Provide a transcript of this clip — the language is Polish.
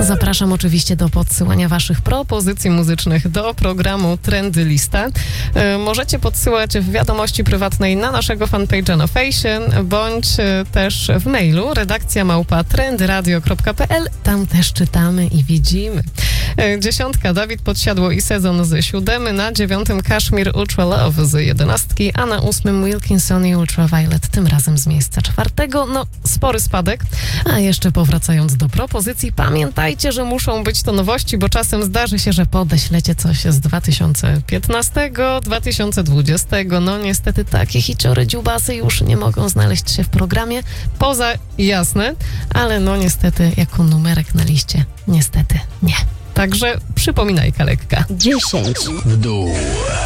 zapraszam oczywiście do podsyłania waszych propozycji muzycznych do programu Trendy Lista. Możecie podsyłać w wiadomości prywatnej na naszego fanpage'a na fejsie, bądź też w mailu redakcja@trendyradio.pl. Tam też czytamy i widzimy. 10. Dawid Podsiadło i Sezon z 7. Na 9. Kashmir Ultra Love z 11. A na 8. Wilkinson i Ultraviolet, tym razem z miejsca 4. No, spory spadek. A jeszcze powracając do propozycji, pamiętajcie, że muszą być to nowości, bo czasem zdarzy się, że podeślecie coś z 2015, 2020. No niestety takie hiciory dziubasy już nie mogą znaleźć się w programie. Poza jasne, ale no niestety jako numerek na liście niestety nie. Także przypominajka lekka. 10 w dół.